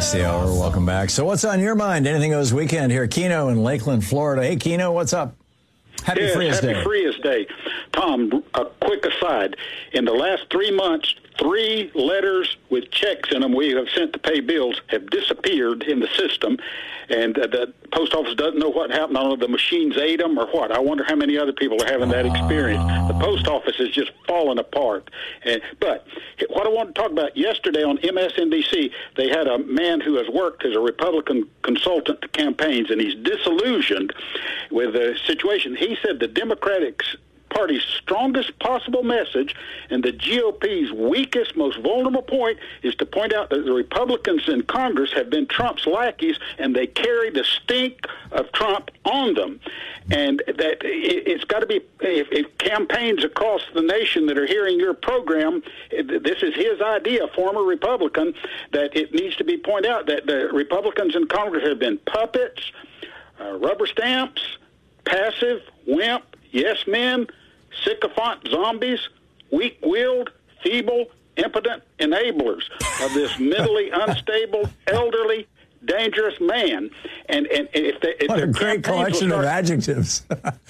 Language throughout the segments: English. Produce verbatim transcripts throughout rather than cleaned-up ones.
Past the hour. Welcome back. So what's on your mind? Anything goes weekend here. Keno in Lakeland, Florida. Hey, Keno, what's up? Happy yes, Frias Happy Day. Frias Day. Tom, a quick aside. In the last three months, three letters with checks in them we have sent to pay bills have disappeared in the system, and uh, the post office doesn't know what happened. I don't know if the machines ate them or what. I wonder how many other people are having that experience. The post office is just falling apart. And, but what I want to talk about, yesterday on M S N B C, they had a man who has worked as a Republican consultant to campaigns, and he's disillusioned with the situation. He said the Democrats Party's strongest possible message and the G O P's weakest, most vulnerable point is to point out that the Republicans in Congress have been Trump's lackeys, and they carry the stink of Trump on them. And that it's got to be, if, if campaigns across the nation that are hearing your program, this is his idea, former Republican, that it needs to be pointed out that the Republicans in Congress have been puppets, uh, rubber stamps, passive, wimp, yes men, sycophant zombies, weak-willed, feeble, impotent enablers of this mentally unstable, elderly, dangerous man. And, and if they, if what a great collection start, of adjectives.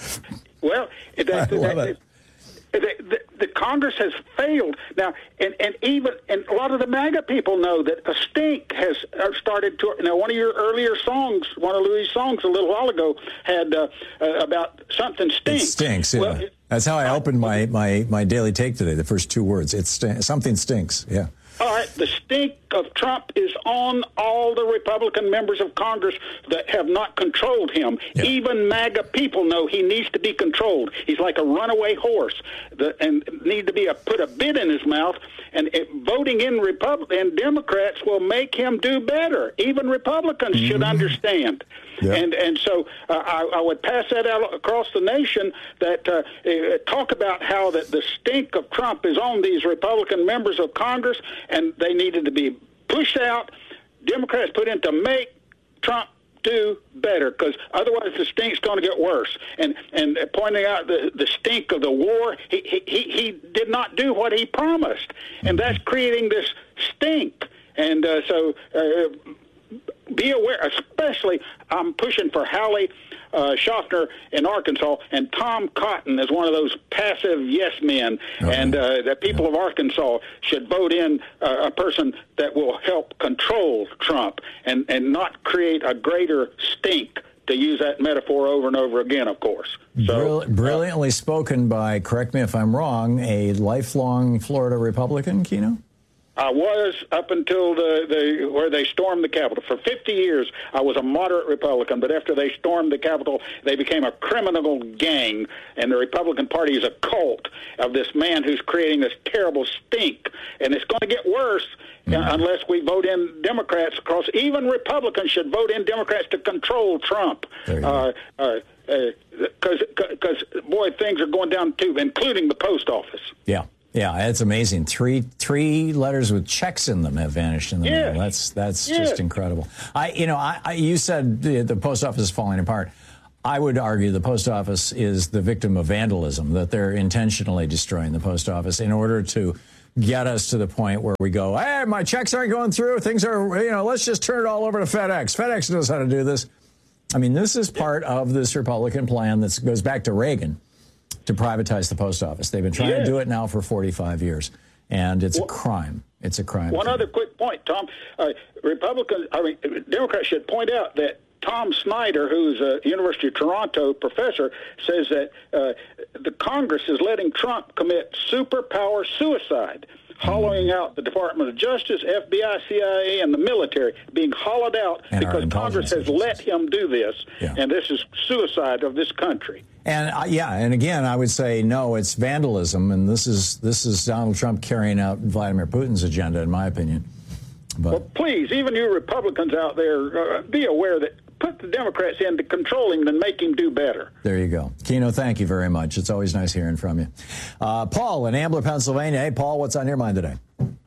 well, that, I love that, it. The, the, the Congress has failed now, and, and even and a lot of the MAGA people know that a stink has started to. Now, one of your earlier songs, one of Louis' songs a little while ago, had uh, uh, about something stinks. It stinks. Yeah. Well, it, That's how I opened my, my, my daily take today. The first two words. It's st- something stinks. Yeah. All right, the stink of Trump is on all the Republican members of Congress that have not controlled him. Yeah. Even MAGA people know he needs to be controlled. He's like a runaway horse, the, and need to be a, put a bit in his mouth. And it, voting in Republican and Democrats will make him do better. Even Republicans mm-hmm. should understand. Yeah. And and so uh, I, I would pass that out across the nation, that uh, uh, talk about how that the stink of Trump is on these Republican members of Congress, and they needed to be pushed out. Democrats put in to make Trump do better, because otherwise the stink's going to get worse. And and pointing out the, the stink of the war, he, he, he did not do what he promised, and that's creating this stink. And uh, so... Uh, be aware, especially I'm pushing for Hallie uh, Schaffner in Arkansas, and Tom Cotton is one of those passive yes men, okay. and uh, that people yeah. of Arkansas should vote in uh, a person that will help control Trump and, and not create a greater stink, to use that metaphor over and over again, of course. So, Brill- brilliantly uh, spoken by, correct me if I'm wrong, a lifelong Florida Republican, Keno? I was up until the, the where they stormed the Capitol. For fifty years, I was a moderate Republican, but after they stormed the Capitol, they became a criminal gang, and the Republican Party is a cult of this man who's creating this terrible stink. And it's going to get worse mm-hmm. uh, unless we vote in Democrats across. Even Republicans should vote in Democrats to control Trump. Uh, uh, because, uh, boy, things are going down, too, including the post office. Yeah. Yeah, it's amazing. Three three letters with checks in them have vanished in the yeah. mail. That's that's yeah. just incredible. I, you know, I, I you said the, the post office is falling apart. I would argue the post office is the victim of vandalism, that they're intentionally destroying the post office in order to get us to the point where we go, hey, my checks aren't going through. Things are, you know, let's just turn it all over to FedEx. FedEx knows how to do this. I mean, this is part of this Republican plan that goes back to Reagan, to privatize the post office. They've been trying yeah. to do it now for forty-five years, and it's well, a crime. It's a crime. One other quick point, Tom. Uh, Republicans, I mean, Democrats should point out that Tom Snyder, who's a University of Toronto professor, says that uh, the Congress is letting Trump commit superpower suicide, hollowing out the Department of Justice, F B I, C I A, and the military, being hollowed out and because Congress has agencies. let him do this, yeah. and this is suicide of this country. And uh, yeah, and again, I would say no, it's vandalism, and this is this is Donald Trump carrying out Vladimir Putin's agenda, in my opinion. But well, please, even you Republicans out there, uh, be aware that put the Democrats in to control him and make him do better. There you go. Keno, thank you very much. It's always nice hearing from you. Uh, Paul in Ambler, Pennsylvania. Hey, Paul, what's on your mind today?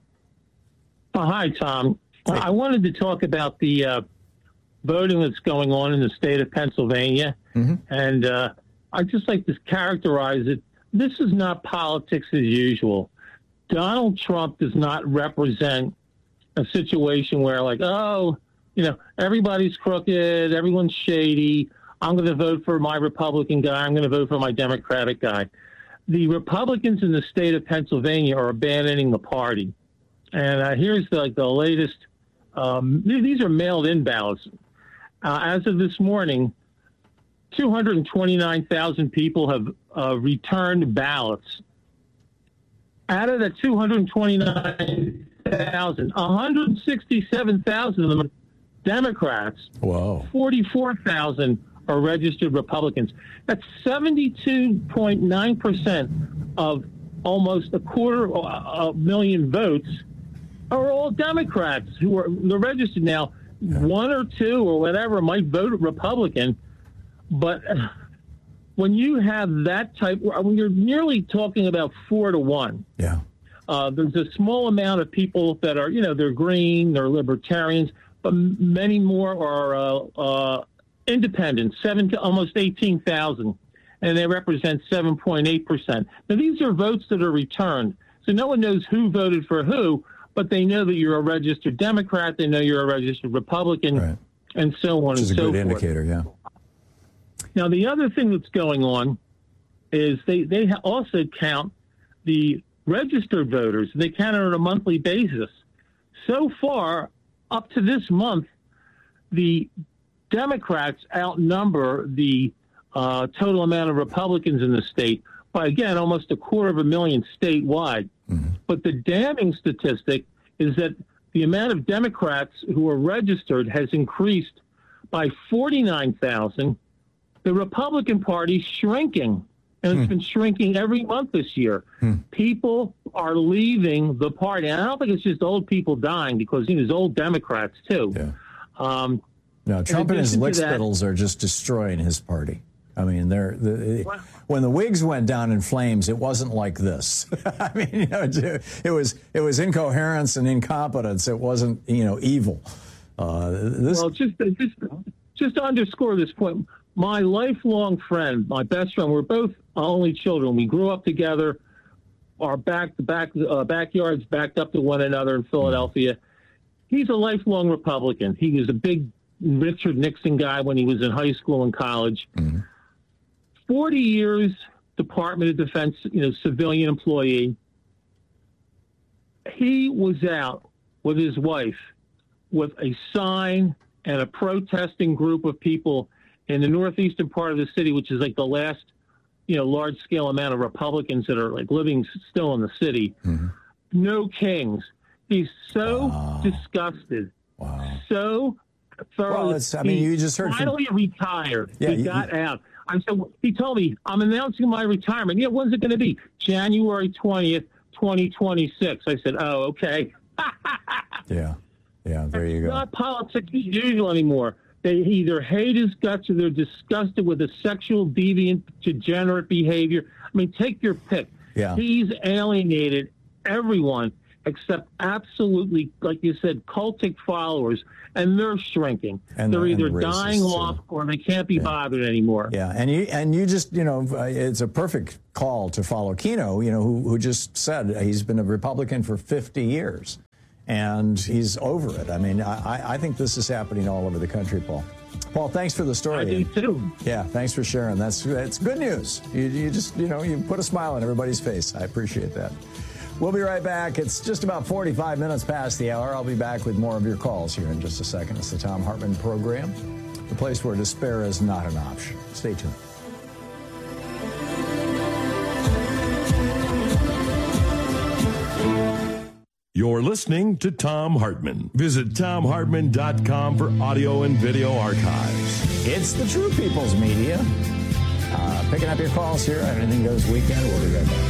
Oh, hi, Tom. Hey. I wanted to talk about the uh, voting that's going on in the state of Pennsylvania. Mm-hmm. And uh, I'd just like to characterize it. This is not politics as usual. Donald Trump does not represent a situation where, like, oh, you know, everybody's crooked, everyone's shady. I'm going to vote for my Republican guy. I'm going to vote for my Democratic guy. The Republicans in the state of Pennsylvania are abandoning the party. And uh, here's the, like the latest. Um, these are mailed-in ballots. Uh, as of this morning, two hundred twenty-nine thousand people have uh, returned ballots. Out of the two hundred twenty-nine thousand, one hundred sixty-seven thousand of them are Democrats. Whoa. forty-four thousand are registered Republicans. That's seventy-two point nine percent of almost a quarter of a million votes are all Democrats who are they're registered now. Yeah. One or two or whatever might vote Republican, but when you have that type, when you're nearly talking about four to one. Yeah. Uh, there's a small amount of people that are, you know, they're green, they're libertarians, but many more are uh, uh, independents, seven to almost eighteen thousand, and they represent seven point eight percent. Now, these are votes that are returned, so no one knows who voted for who, but they know that you're a registered Democrat, they know you're a registered Republican, right, and so on and so forth. Which is a good indicator, yeah. Now, the other thing that's going on is they, they also count the registered voters. They count it on a monthly basis. So far, up to this month, the Democrats outnumber the uh, total amount of Republicans in the state by, again, almost a quarter of a million statewide. Mm-hmm. But the damning statistic is that the amount of Democrats who are registered has increased by forty-nine thousand. The Republican Party's shrinking, and it's hmm. been shrinking every month this year. Hmm. People are leaving the party. And I don't think it's just old people dying, because you know, there's old Democrats, too. Yeah. Um, no, Trump and his lickspittles are just destroying his party. I mean, they're the, well, when the Whigs went down in flames, it wasn't like this. I mean, you know, it was it was incoherence and incompetence. It wasn't, you know, evil. Uh, this... Well, just just just to underscore this point, my lifelong friend, my best friend, we're both only children. We grew up together. Our back back uh, backyards backed up to one another in Philadelphia. He's a lifelong Republican. He was a big Richard Nixon guy when he was in high school and college. Mm-hmm. Forty years, Department of Defense, you know, civilian employee. He was out with his wife with a sign and a protesting group of people in the northeastern part of the city, which is like the last, you know, large-scale amount of Republicans that are like living still in the city. Mm-hmm. No kings. He's so wow. disgusted, wow. so thoroughly. Well, it's, I mean, you just heard finally from... retired. Yeah, he you, got you... out. I said, he told me, I'm announcing my retirement. Yeah, when's it going to be? January twentieth, twenty twenty-six. I said, oh, okay. yeah, yeah, there you go. It's not politics as usual anymore. They either hate his guts or they're disgusted with his sexual, deviant, degenerate behavior. I mean, take your pick. Yeah. He's alienated everyone except absolutely, like you said, cultic followers, and they're shrinking. And they're the, either and the dying off or they can't be yeah. bothered anymore. Yeah, and you and you just, you know, it's a perfect call to follow Keno, you know, who, who just said he's been a Republican for fifty years. And he's over it. I mean, I, I think this is happening all over the country, Paul. Paul, thanks for the story. I do too. Yeah, thanks for sharing. That's it's good news. You, you just, you know, you put a smile on everybody's face. I appreciate that. We'll be right back. It's just about forty-five minutes past the hour. I'll be back with more of your calls here in just a second. It's the Thom Hartmann Program, the place where despair is not an option. Stay tuned. You're listening to Thom Hartmann. Visit Thom Hartmann dot com for audio and video archives. It's the True People's Media. Uh, picking up your calls here on Anything Goes Weekend. We'll be right back.